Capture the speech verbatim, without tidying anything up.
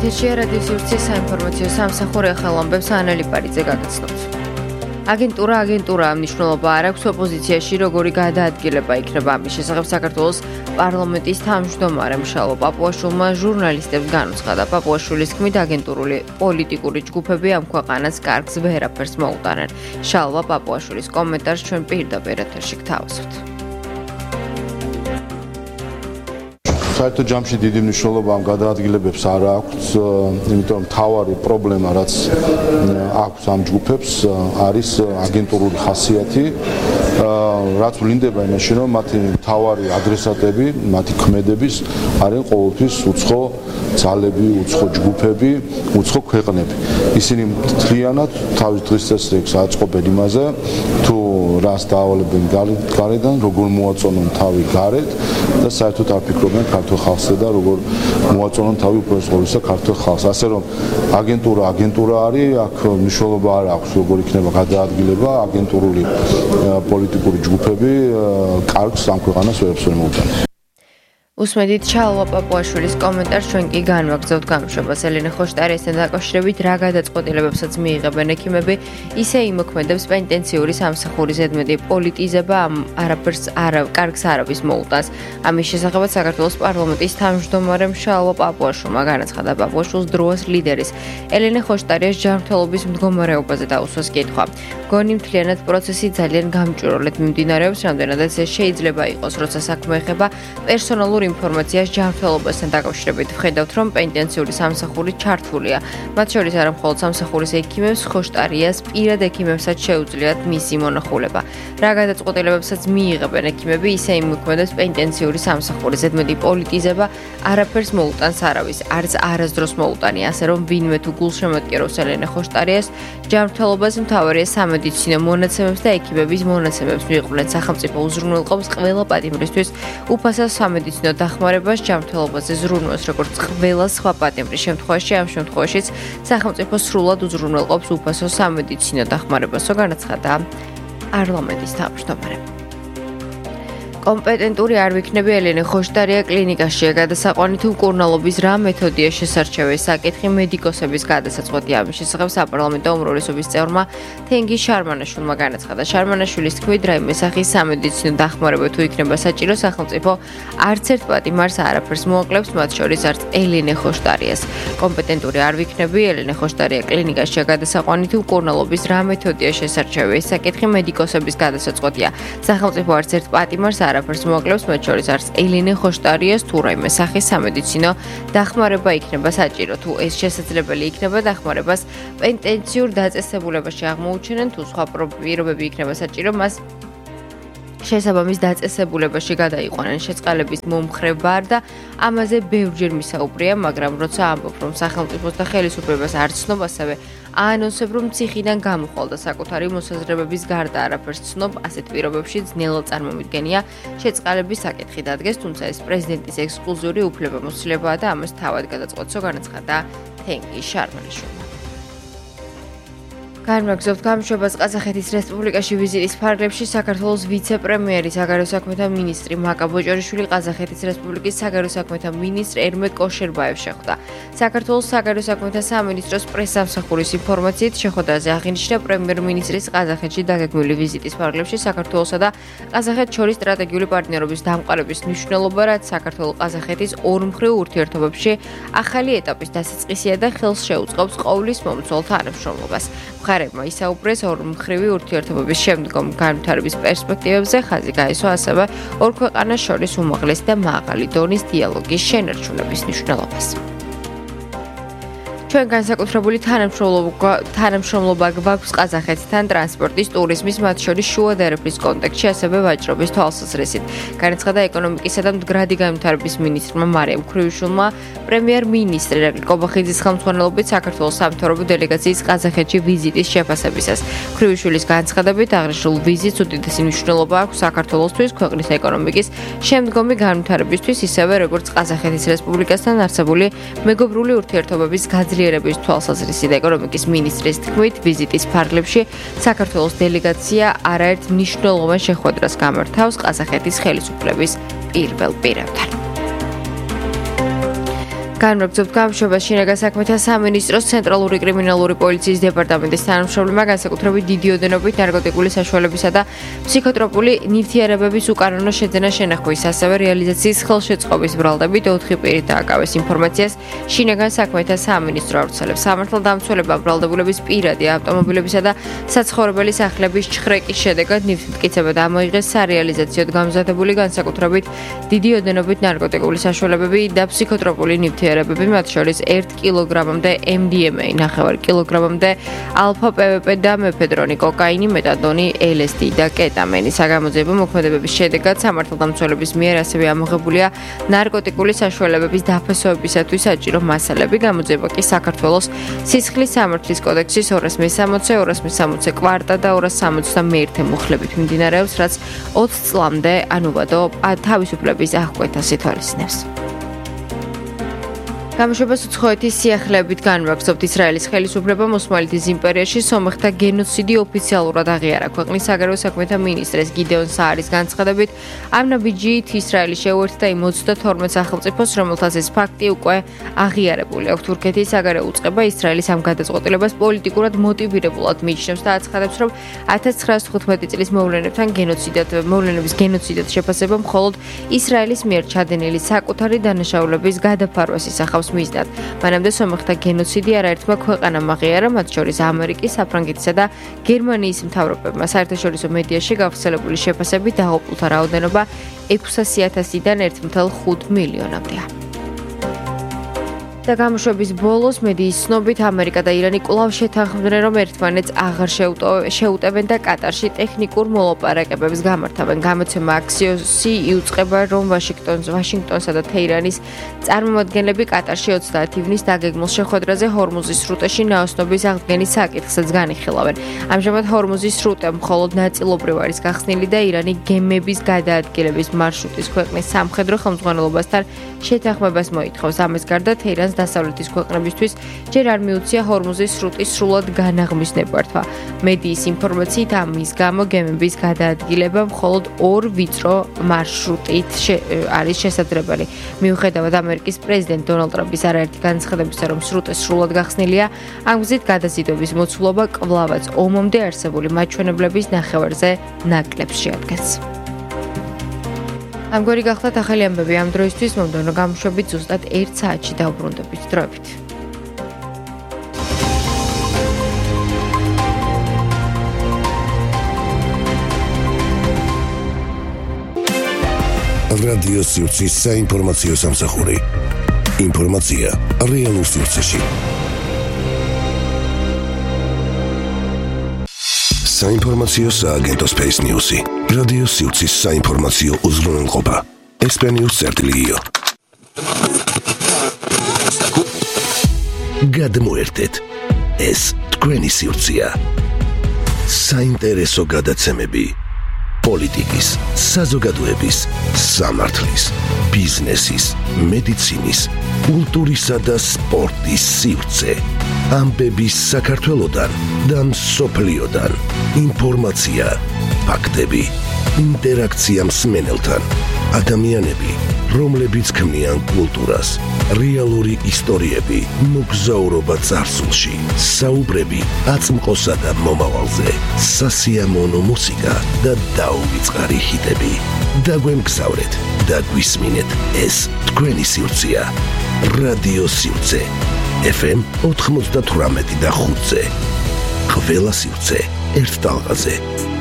ეთერშია რადიო სივრცის საინფორმაციო სამსახური ახალ ამბებს ანა ლიპარიძე გაგაცნობს. აგენტურა აგენტურაა მნიშვნელობა არ აქვს ოპოზიციაში როგორი გადაადგილება იქნება ამის შესახებ საქართველოს პარლამენტის თავმჯდომარე მშალვა პაპუაშვილმა ჟურნალისტებს განუცხადა. პაპუაშვილის თქმით აგენტურული პოლიტიკური ჯგუფები ამ ქვეყანას კარგს ვერაფერს მოუტანენ. შალვა პაპუაშვილის კომენტარს ჩვენ პირდაპირ ეთერში გთავაზობთ. საერთო ჯამში დიდი მნიშვნელობა ამ გადაადგილებებს არ აქვს, იმიტომ რომ მთავარი პრობლემა რაც აქვს ამ ჯგუფებს არის აგენტურული ხასიათი, რაც ვლინდება იმაში, რომ მათი მთავარი ადრესატები, მათი ქმედების არიან ყოველთვის უცხო ძალები, უცხო ჯგუფები, უცხო ქვეყნები. ისინი მთლიანად თავის დღის წესრიგს აწყობენ იმაზე, თუ რას დაავალებენ გარედან, როგორ მოაწონონ თავი გარეთ და საერთოდ არ ფიქრობენ ქართულ ხალხზე და როგორ მოაწონონ თავი უპირველეს ყოვლისა ქართულ ხალხს. ასე რომ აგენტურა აგენტურა არის, აქ მნიშვნელობა არ აქვს როგორ იქნება გადაადგილება, აგენტურული პოლიტიკური ჯგუფები კარგს ამ ქვეყანას ვერაფერს ვერ მოუტანს. უსმედით შალვა პაპუაშვილის კომენტარს ჩვენ კი განვაგრძობთ გამოშვებას. ელენე ხოშტარიასთან დაკავშირებით რა გადაწყვეტილებებსაც მიიღებენ ექიმები, ისე იმოქმედებს პენტენციური სამსახური ზედმეტი პოლიტიზება ამ არაფერს არა კარგს არ არის მოუტანს. ამის შესახებაც საქართველოს პარლამენტის თავმჯდომარე შალვა პაპუაშვილმა განაცხადა. პაპუაშვილს დროას ლიდერის ელენე ხოშტარიას ჯანმრთელობის მდგომარეობაზე დაუსვას კითხვა. გონი მთლიანად პროცესი ძალიან გამჭვირვალედ მიმდინარეობს, რამდენადაც ეს შეიძლება იყოს, როცა საქმე ეხება პერსონალურ ინფორმაციას ჯანმრთელობასთან დაკავშირებით. ვხედავთ, რომ პენტენციური სამსახური ჩართულია. მათ შორის არა მხოლოდ სამსახურის ექიმებს, ხოშტარიას პირად ექიმებსაც შეუძლიათ მისი მონახულება. რა გადაწყვეტილებებსაც მიიღებენ ექიმები, ისე იმოქმედებს პენტენციური სამსახური ზედმეტი პოლიტიზება არაფერს მოუტანს არავის, არც არასდროს მოუტანია, ასე რომ ვინმე თუ გულშემატკივრობს ელენე ხოშტარიას ჯანმრთელობას მთავარია სამედიცინო მონაცემებს და ექიმების მონაცემებს მიიყვნენ. სახელმწიფო უზრუნველყოფს ყველა პატიმრისთვის უფასო სამედიცინო დახმარებას ჯანმრთელობაზე ზრუნვას, როგორც ყველა სხვა პატიმრის შემთხვევაში, ამ შემთხვევაშიც სახელმწიფო სრულად უზრუნველყოფს უფასო სამედიცინო დახმარებას, განაცხადა პარლამენტის თავმჯდომარე. კომპეტენტური არ ვიქნები ელენე ხოშტარია კლინიკაშია გადასაყვანი თუ მკურნალობის რა მეთოდია შესარჩევი საკითხი მედიკოსების გადასაწყვეტია. ამის შესახებ საპარლამენტო უმრავლესობის წევრმა თენგი შარმანაშვილმა განაცხადა. შარმანაშვილის თქმით, რაიმე სახის სამედიცინო დახმარება თუ იქნება საჭირო, სახელმწიფო არც ერთ პატიმარს არაფერს მოაკლებს, მათ შორის არც ელენე ხოშტარიას. კომპეტენტური არ ვიქნები ელენე ხოშტარია კლინიკაშია გადასაყვანი თუ მკურნალობის რა მეთოდია შესარჩევი საკითხი მედიკოსების გადასაწყვეტია. სახელმწიფო არც ერთ პატიმარს არაფერს მოაკლებს, მათ შორის არც ელენე ხოშტარიას თუ რაიმე სახის სამედიცინო დახმარება იქნება საჭირო. თუ ეს შესაძლებელი იქნება, დახმარებას პენტენციურ დაწესებულებაში აღმოუჩენენ, თუ სხვა პირობები იქნება საჭირო, მას შესაბამის დაწესებულებაში გადაიყვანენ. შეწყალების მომხრე ვარ და ამაზე ბევრჯერ მისაუბრია, მაგრამ როცა ამბობ, რომ სახელმწიფოს და ხელისუფლებას არ ცნობ, ასევე აანონსებ, რომ ციხიდან გამოხვალ და საკუთარი მოსაზრებების გარდა არაფერს ცნობ, ასეთ პირობებში ძნელად წარმომიდგენია შეწყალების საკითხი დადგეს, თუმცა ეს პრეზიდენტის ექსკლუზიური უფლებამოსილებაა და ამას თავად გადაწყვეტსო, განაცხადა თენგი შარმანაშვილმა. განვაგრძობთ გამოშვებას. ყაზახეთის რესპუბლიკაში ვიზიტის ფარგლებში საქართველოს ვიცე-პრემიერი, საგარეო საქმეთა მინისტრი მაკა ბოჭორიშვილი ყაზახეთის რესპუბლიკის საგარეო საქმეთა მინისტრ ერმეკ კოშერბაევს შეხვდა. საქართველოს საგარეო საქმეთა სამინისტროს პრესსამსახურის ინფორმაციით შეხვედრაზე აღინიშნა პრემიერ-მინისტრის ყაზახეთში დაგეგმილი ვიზიტის ფარგლებში საქართველოსა და ყაზახეთს შორის სტრატეგიული პარტნიორობის დამყარების მნიშვნელობა, რაც საქართველო-ყაზახეთის ორმხრივ ურთიერთობებში ახალი ეტაპის დასაწყისია და ხელს შეუწყობს ყოვლის მომცველ თანამშრომლობას. მხარეებმა ისაუბრეს ორმხრივი ურთიერთობების შემდგომ განვითარების პერსპექტივებზე, ხაზი გაესვა ასევე ორ ქვეყანას შორის უმაღლესი და მაღალი დონის დიალოგის შენარჩუნების მნიშვნელობას. ჩვენ განსაკუთრებული თანამშრომლობა გვაქვს ყაზახეთთან ტრანსპორტის, ტურიზმის, მათ შორის შუა დერეფნის კონტექსტში, ასევე ვაჭრობის თვალსაზრისით. განაცხადა ეკონომიკისა და მდგრადი განვითარების მინისტრმა მარიამ ქრივიშვილმა, პრემიერ-მინისტრი ირაკლი კობახიძის ხელმძღვანელობით საქართველოს სამთავრობო დელეგაციის ყაზახეთში ვიზიტის შეფასებისას. ქრივიშვილის განცხადებით, აღნიშნულ ვიზიტს უდიდესი მნიშვნელობა აქვს საქართველოსთვის, ქვეყნის ეკონომიკის შემდგომი განვითარებისთვის, ისევე როგორც ყაზახეთის რესპუბლიკასთან არსებული მეგობრული ურთიერთობების გაძლიერებისთვის. განხორციელების თვალსაზრისით ეკონომიკის მინისტრის თქმით, ვიზიტის ფარგლებში საქართველოს დელეგაცია არაერთ მნიშვნელოვან შეხვედრას გამართავს ყაზახეთის ხელისუფლების პირველ პირებთან. განმარტოთ გამშვებას შინაგან საქმეთა სამინისტროს ცენტრალური კრიმინალური პოლიციის დეპარტამენტის თანამშრომლებმა განსაკუთრებით დიდი ოდენობით ნარკოტიკული საშუალებისა და ფსიქოტროპული ნივთიერებების უკანონო შეძენა შენახვის, ასევე რეალიზაციის ხელშეწყობის ბრალდებით ოთხი პირი დააკავეს ინფორმაციას შინაგან საქმეთა სამინისტრო ავრცელებს. სამართალდამცველებმა ბრალდებულების პირადი ავტომობილებისა და საცხოვრებელი სახლების ჩხრეკის შედეგად ნივთმტკიცება დამოიღეს სარეალიზაციოდ გამზადებული განსაკუთრებით დიდი ოდენობით ნარკოტიკული საშუალებები და ფსიქოტროპული ნივთიერებები, მათ შორის ერთ კილოგრამამდე ემ დი ემ ეი, ნახევარ კილოგრამამდე ალფა პე ვე პე და მეფედრონი, კოკაინი, მეტადონი, ელ ეს დი და კეტამენი. საგამოძიებო მოქმედებების შედეგად სამართალდამცველების მიერ ასევე ამოღებულია ნარკოტიკული საშუალებების დაფესოებისათვის საჭირო მასალები. გამოძიება კი საქართველოს სისხლის სამართლის კოდექსის ორას მესამოცე, ორას მესამოცე კვარტა და ორას სამოცდა მეერთე მუხლებით მიმდინარეობს, რაც ოცი წლამდე ანუვადო თავისუფლების აღკვეთას ითვალისწინებს. გამოშვებას უცხოეთის სიახლეებით განვაგრძობთ. ისრაელის ხელისუფლებამ ოსმალეთის იმპერიაში სომეხთა გენოციდი ოფიციალურად აღიარა. ქვეყნის საგარეო საქმეთა მინისტრეს გიდეონ საარის განცხადებით, ამ ნაბიჯით ისრაელი შეუერთდა იმ ოცდათორმეტ სახელმწიფოს, რომელთაც ეს ფაქტი უკვე აღიარებული აქვს. თურქეთის საგარეო უწყება ისრაელის ამ გადაწყვეტილებას პოლიტიკურად მოტივირებულად მიიჩნევს და აცხადებს, რომ ათას ცხრაასი თხუთმეტი წლის მოვლენებთან გენოციდად მოვლენების გენოციდად შეფასება მხოლოდ ისრაელის მიერ ჩადენილი საკუთარი დანაშაულების გადაფარვას ისახავს მიზნად. მანამდე სომეხთა გენოციდი არაერთმა ქვეყანამ აღიარა, მათ შორის ამერიკის, საფრანგეთისა და გერმანიის მთავრობებმა. საერთაშორისო მედიაში გავრცელებული შეფასებით დაღუპულთა რაოდენობა ექვსასი ათასიდან ერთ მოცდაოთხ მილიონამდეა. და გამოშვების ბოლოს მედიის ცნობით ამერიკა და ირანი კვლავ შეთანხმდნენ, რომ ერთმანეთს აღარ შეუტევენ და კატარში ტექნიკურ მოლაპარაკებებს გამართავენ. გამოცემა აქსიოსი იუწყება, რომ ვაშინგტონს, ვაშინგტონსა და თეირანის წარმომადგენლები კატარში ოცდაათი ივნის დაგეგმილ შეხვედრაზე ჰორმუზის სრუტეში ნაოსნობის აღდგენის საკითხსაც განიხილავენ. ამჟამად ჰორმუზის სრუტე მხოლოდ ნაწილობრივ არის გახსნილი და ირანი გემების გადაადგილების მარშრუტის ქვეყნის სამხედრო ხელმძღვანელობასთან შეთანხმებას მოითხოვს. ამას გარდა თეირანს დასავლეთის ქვეყნებისთვის ჯერ არ მიუცია ჰორმუზის სრუტის სრულად განაღმის ნებართვა. მედიის ინფორმაციით ამის გამო გემების გადაადგილება მხოლოდ ორ ვიწრო მარშრუტით არის შესაძლებელი. მიუხედავად ამერიკის პრეზიდენტ დონალდ ტრამპის არაერთი განცხადებისა, რომ სრუტე სრულად გახსნილია, ამ გზით გადაზიდვების მოცულობა კვლავაც ომამდე არსებული მაჩვენებლების ნახევარზე ნაკლებს შეადგენს. ამგვარი გახლავთ ახალი ამბები ამ დროისთვის. მომდევნო გამოშვებით ზუსტად ერთ საათში დავბრუნდებით. დროებით. რადიო სივრცის საინფორმაციო სამსახური. ინფორმაცია რეალურ სივრცეში. საინფორმაციო სააგენტო Space News-ი. რადიო სივრცის საინფორმაციო უზრუნველყოფა. ესპენიუს წერტილიო. გადმოერთეთ. ეს თქვენი სივრცეა. საინტერესო გადაცემები. პოლიტიკის, საზოგადოების, სამართლის, ბიზნესის, მედიცინის, კულტურისა და სპორტის სივრცე. ამბები საქართველოდან და მსოფლიოდან. ინფორმაცია, ფაქტები, ინტერაქცია მსმენელთან. ადამიანები, რომლებიც ქმნიან კულტურას, რეალური ისტორიები, მოგზაურობა წარსულში, საუბრები აწმყოსა და მომავალზე, სასიამოვნო მუსიკა და დაუვიწყარი ჰიტები. დაგვემგზავრეთ და გვისმინეთ, ეს თქვენი სივრცეა. რადიო სივრცე. ეფ ემ ოთხმოცდათვრამეტი და ხუთზე. ყველა სივრცე ერთ ტალღაზე.